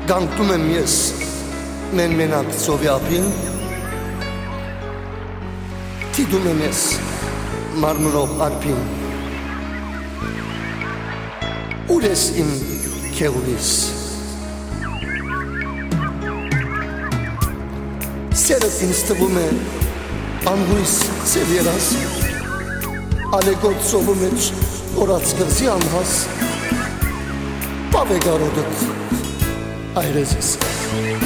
Գանկտում եմ ես մենակ ծովի ափին, դիտում եմ ես մարմնով արփին, ուր ես իմ քեղուրիս, սերդ ինձ թվում է անհույս ծև երաս, ալեգոտ ծովու մեջ օրած կղզի անհաս, պավ է գարոդըտ այրեզիս